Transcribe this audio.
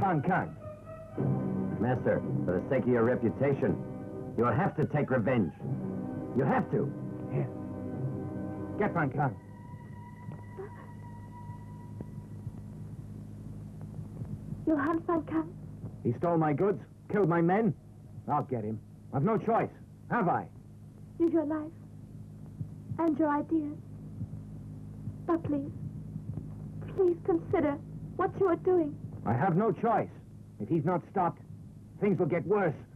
Fan Kang. Master, for the sake of your reputation, you'll have to take revenge. You have to. Here. Get Fan Kang. You'll hunt Fan Kang? He stole my goods, killed my men. I'll get him. I've no choice, have I? Use your life and your ideas. But please consider what you are doing. I have no choice. If he's not stopped, things will get worse.